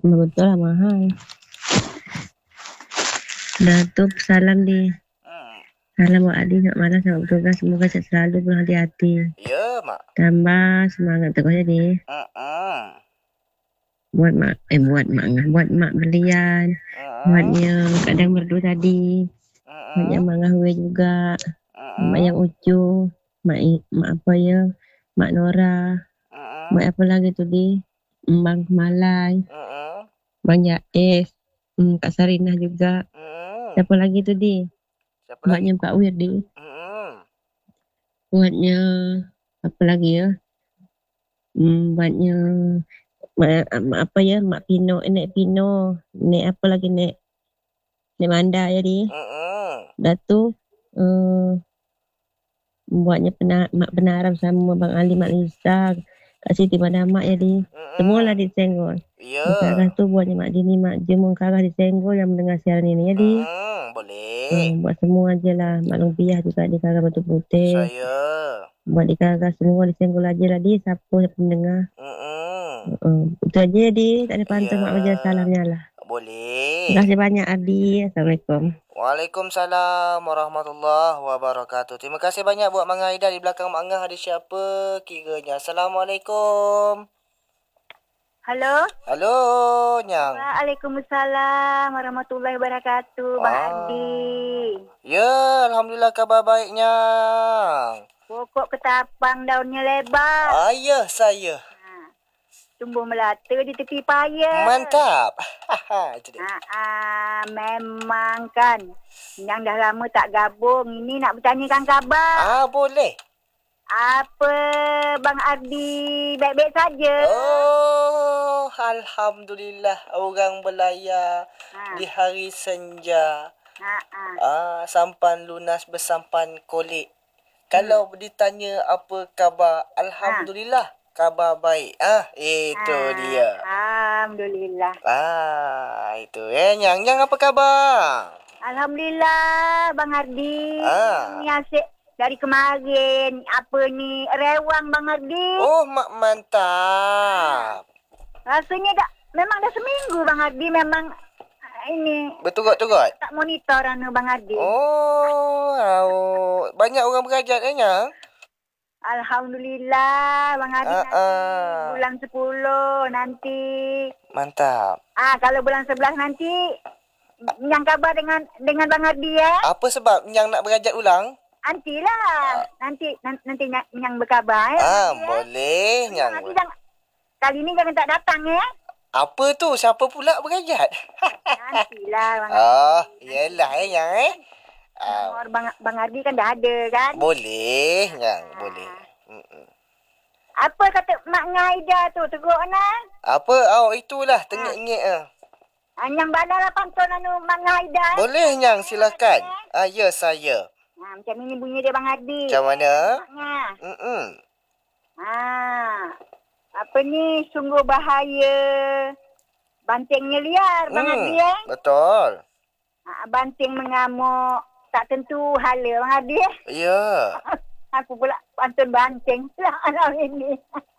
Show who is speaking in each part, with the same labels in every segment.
Speaker 1: Betul lah mahal. Datuk salam di. Salam buat adik nak malas nak bertugas. Semoga sehat selalu berhati-hati.
Speaker 2: Ya, Mak.
Speaker 1: Tambah semangat terus jadi. Buat mak berlian. Buatnya kadang merdu tadi. Buatnya mangah gue juga. Mak yang Ucu. Mak apa ya? Mak Nora. Mak apa lagi tu di? Bang Malai. Bang Jais. Kak Sarinah juga. Siapa lagi tu di? Buatnya Pak Wir di. Buatnya apa lagi ya? Buatnya apa ya? Mak Pino, Nek Pino. Nek apa lagi Nek Manda ya di. Dah tu buatnya Mak Penaram sama Bang Ali, Mak Lisa, Kak Siti Madamak ya di. Semualah disenggol.
Speaker 2: Ya.
Speaker 1: Sekarang tu buatnya Mak Dini, Mak Jemung Karah disenggol yang mendengar siaran ini ya di.
Speaker 2: Boleh.
Speaker 1: Buat semua aje lah. Mak Lumpiah juga di Karah Batu Putih.
Speaker 2: Saya.
Speaker 1: Buat di Karah semua disenggol aje lah di. Siapa yang pendengar. Itu aja ya di. Tak ada pantau Mak Wajar salamnya lah.
Speaker 2: Boleh.
Speaker 1: Terima kasih banyak Adi. Assalamualaikum.
Speaker 2: Waalaikumsalam warahmatullahi wabarakatuh. Terima kasih banyak buat Mak Aida. Di belakang Mak Angah ada siapa kiranya? Assalamualaikum.
Speaker 3: Halo.
Speaker 2: Halo, Nyang.
Speaker 3: Waalaikumsalam warahmatullahi wabarakatuh, Bang Adi.
Speaker 2: Ya, alhamdulillah kabar baik, Nyang.
Speaker 3: Pokok ketapang daunnya lebar.
Speaker 2: Ya, saya.
Speaker 3: Tumbuh melata di tepi payah.
Speaker 2: Mantap. Itu dia.
Speaker 3: Memang kan. Yang dah lama tak gabung. Ini nak bertanyakan khabar.
Speaker 2: Boleh.
Speaker 3: Apa Bang Ardi baik-baik saja?
Speaker 2: Alhamdulillah orang berlayar di hari senja. Sampan lunas bersampan kolik. Kalau ditanya apa khabar, alhamdulillah khabar baik. Itu dia.
Speaker 3: Alhamdulillah.
Speaker 2: Itu. Nyang apa khabar?
Speaker 3: Alhamdulillah Bang Ardi. Ini asyik dari kemarin. Apa ni? Rewang Bang Ardi.
Speaker 2: Mantap.
Speaker 3: Rasanya memang dah seminggu Bang Ardi. Memang ini.
Speaker 2: Betul-betul.
Speaker 3: Tak monitor Bang Ardi.
Speaker 2: Banyak orang berajat Nyang.
Speaker 3: Alhamdulillah Bang Ardi nanti bulan 10 nanti.
Speaker 2: Mantap.
Speaker 3: Kalau bulan 11 nanti Nyang kabar dengan Bang Ardi ya.
Speaker 2: Apa sebab Nyang nak berajat ulang?
Speaker 3: Nantilah. Nanti Nyang berkabar
Speaker 2: boleh Nyang.
Speaker 3: Kali ni jangan tak datang ya.
Speaker 2: Apa tu? Siapa pula berajat?
Speaker 3: Nantilah Bang Ardi.
Speaker 2: Yelah Nyang
Speaker 3: Nomor Bang Ardi kan dah ada kan?
Speaker 2: Boleh Nyang, boleh.
Speaker 3: Apa kata Mak Ngaida tu? Teruk nak?
Speaker 2: Apa? Itulah tengik-ngik
Speaker 3: Nyang balas lah pantun Mak Ngaida.
Speaker 2: Boleh Nyang, silakan. Ya saya.
Speaker 3: Macam ini bunyi dia Bang Ardi.
Speaker 2: Macam mana?
Speaker 3: Apa ni? Sungguh bahaya. Bantingnya liar Bang Ardi
Speaker 2: Betul.
Speaker 3: Banting mengamuk. Tak tentu hala Bang Ardi
Speaker 2: Ya.
Speaker 3: Aku pula pantun banting lah alam ini.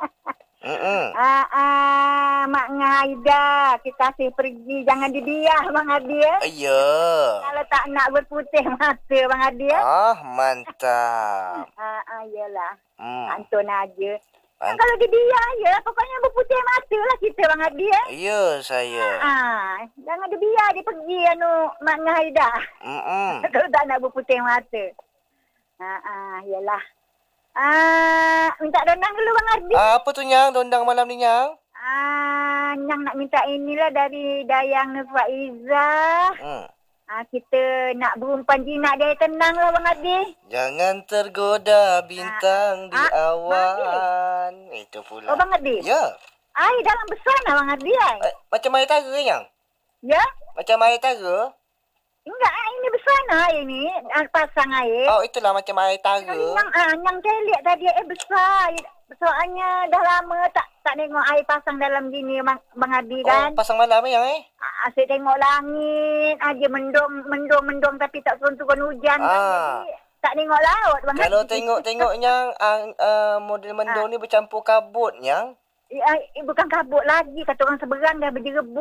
Speaker 3: Mak Ngaida, kita kasih pergi. Jangan didiah Bang Ardi
Speaker 2: Ya.
Speaker 3: Kalau tak nak berputih mata Bang Ardi
Speaker 2: Mantap.
Speaker 3: Yelah. Pantun aja. Kalau didiah ya, pokoknya berputih mata lah kita Bang Ardi
Speaker 2: Ya saya.
Speaker 3: Jangan dibiar dia pergi Mak Ngaida. Kalau tak nak berputih mata. Yelah. Minta dondang dulu Bang Ardi.
Speaker 2: Apa tu Nyang? Dondang malam ni Nyang?
Speaker 3: Nyang nak minta inilah dari Dayang Nurfaizah. Kita nak berumpan jinak dia tenang lah Bang Ardi.
Speaker 2: Jangan tergoda bintang di awan. Itu pula.
Speaker 3: Bang Ardi?
Speaker 2: Ya.
Speaker 3: Air dalam besar lah Bang Ardi
Speaker 2: Macam air tara Nyang?
Speaker 3: Ya?
Speaker 2: Macam air tara?
Speaker 3: Enggak, ini besar lah air ni. Pasang air.
Speaker 2: Itulah macam air tara.
Speaker 3: Yang telik tadi besar. Soalnya dah lama tak tengok air pasang dalam gini Bang Ardi kan.
Speaker 2: Pasang malam Nyang
Speaker 3: Asyik tengok langit aja mendung tapi tak turun hujan kan. Jadi tak tengok laut Bang Ardi.
Speaker 2: Kalau tengok Nyang model mendung ni bercampur kabut Nyang.
Speaker 3: Bukan kabut lagi. Kata orang seberang dah berjerebu.